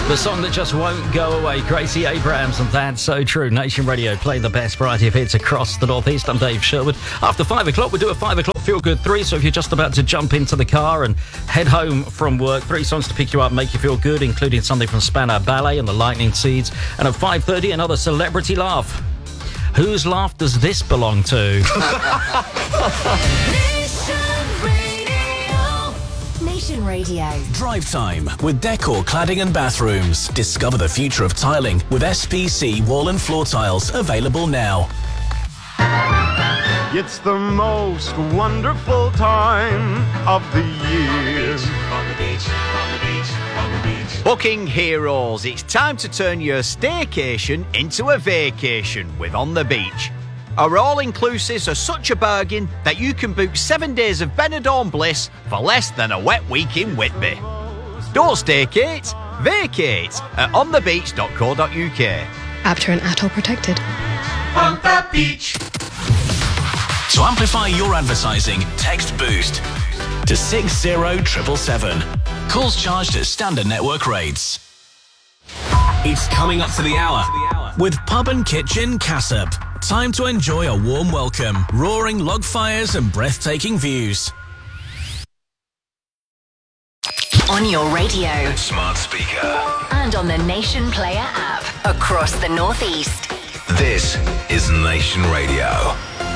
The song that just won't go away. Gracie Abrams, and that's so true. Nation Radio playing the best variety of hits across the Northeast. I'm Dave Sherwood. After 5 o'clock, we do a 5 o'clock Feel Good 3. So if you're just about to jump into the car and head home from work, 3 songs to pick you up, make you feel good, including something from Spandau Ballet and the Lightning Seeds. And at 5:30, another celebrity laugh. Whose laugh does this belong to? Nation Radio. Drive Time with Decor Cladding and Bathrooms. Discover the future of tiling with SPC wall and floor tiles available now. It's the most wonderful time of the year. On the beach, on the beach, on the beach. Booking heroes, it's time to turn your staycation into a vacation with On the Beach. Our all-inclusives are such a bargain that you can book 7 days of Benidorm bliss for less than a wet week in Whitby. Don't staykate, vacate at onthebeach.co.uk. Apter and Atoll protected. On the beach. To amplify your advertising, text BOOST to 60777. Calls charged at standard network rates. It's coming up to the hour with Pub and Kitchen Cassop. Time to enjoy a warm welcome, roaring log fires and breathtaking views. On your radio. Smart speaker. And on the Nation Player app. Across the Northeast. This is Nation Radio.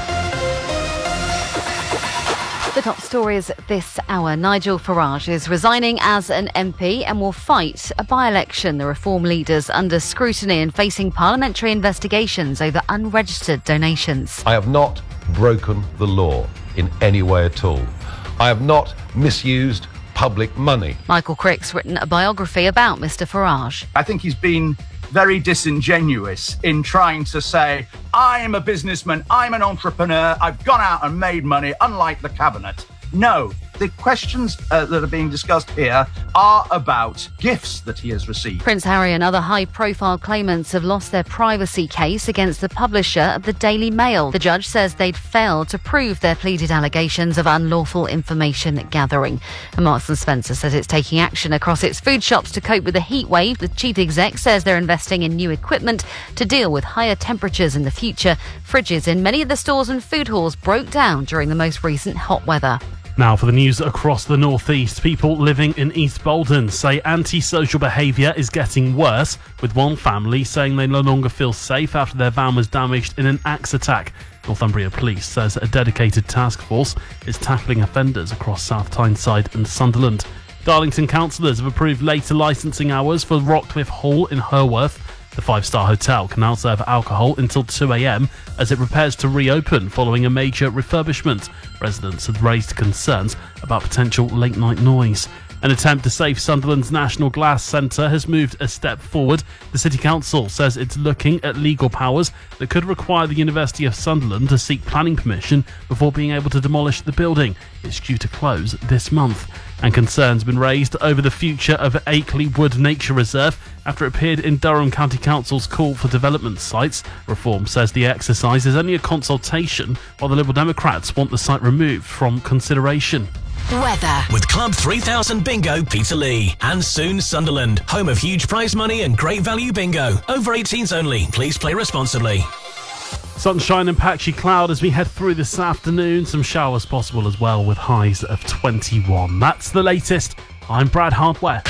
The top stories this hour. Nigel Farage is resigning as an MP and will fight a by-election. The Reform leader's under scrutiny and facing parliamentary investigations over unregistered donations. I have not broken the law in any way at all. I have not misused public money. Michael Crick's written a biography about Mr Farage. I think he's been very disingenuous in trying to say, I'm a businessman, I'm an entrepreneur, I've gone out and made money, unlike the cabinet. No, the questions that are being discussed here are about gifts that he has received. Prince Harry and other high-profile claimants have lost their privacy case against the publisher of the Daily Mail. The judge says they'd failed to prove their pleaded allegations of unlawful information gathering. And Marks & Spencer says it's taking action across its food shops to cope with the heat wave. The chief exec says they're investing in new equipment to deal with higher temperatures in the future. Fridges in many of the stores and food halls broke down during the most recent hot weather. Now for the news across the Northeast. People living in East Bolton say antisocial behaviour is getting worse, with one family saying they no longer feel safe after their van was damaged in an axe attack. Northumbria Police says a dedicated task force is tackling offenders across South Tyneside and Sunderland. Darlington councillors have approved later licensing hours for Rockcliffe Hall in Herworth. The 5-star hotel can now serve alcohol until 2 a.m. as it prepares to reopen following a major refurbishment. Residents had raised concerns about potential late-night noise. An attempt to save Sunderland's National Glass Centre has moved a step forward. The City Council says it's looking at legal powers that could require the University of Sunderland to seek planning permission before being able to demolish the building. It's due to close this month. And concerns have been raised over the future of Akeley Wood Nature Reserve after it appeared in Durham County Council's call for development sites. Reform says the exercise is only a consultation, while the Liberal Democrats want the site removed from consideration. Weather. With Club 3000 Bingo Peterlee. And soon Sunderland, home of huge prize money and great value bingo. Over 18s only. Please play responsibly. Sunshine and patchy cloud as we head through this afternoon. Some showers possible as well with highs of 21. That's the latest. I'm Brad Hardware.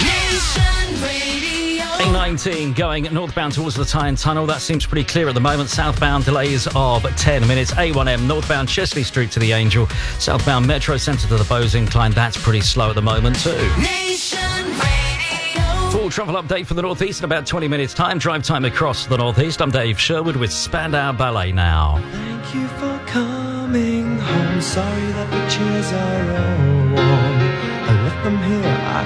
A19 going northbound towards the Tyne Tunnel. That seems pretty clear at the moment. Southbound delays of 10 minutes. A1M northbound Chesley Street to the Angel. Southbound Metro Centre to the Bowes Incline. That's pretty slow at the moment too. Full travel update for the Northeast in about 20 minutes time. Drive time across the Northeast. I'm Dave Sherwood with Spandau Ballet now. Thank you for coming home. Sorry that the chairs are all warm. I left them here.